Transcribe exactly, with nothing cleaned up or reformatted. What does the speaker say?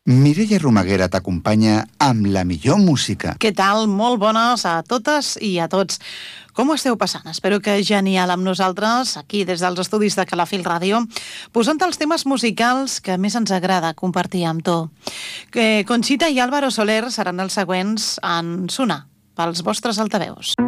Mireia Romaguera t'acompanya amb la millor música. Què tal? Molt bones a totes i a tots. Com ho esteu passant? Espero que genial amb nosaltres, aquí des dels estudis de Calafell Ràdio, posant els temes musicals que més ens agrada compartir amb tu. Que Conxita i Álvaro Soler seran els següents en sonar pels vostres altaveus.